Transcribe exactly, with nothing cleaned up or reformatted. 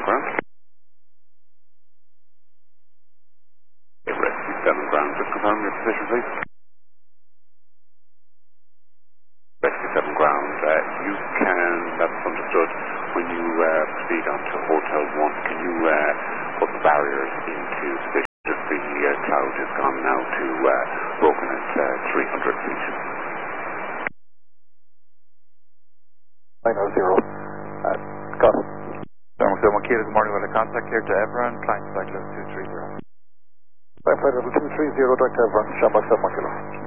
ground. Rescue seven ground, just confirm your position, please. Rescue seven ground, uh, you can, that's understood, when you uh, proceed on to Hotel one, can you uh, put the barriers into position? Just the uh, cloud has gone now to uh, broken at uh, three hundred feet. nine oh zero. Uh, got it. Thermal Film Kilo, good morning. We'll have contact here to Everon, flying flight level two three zero. Flight level two three zero, direct to Everon, Shambach seven one Kilo.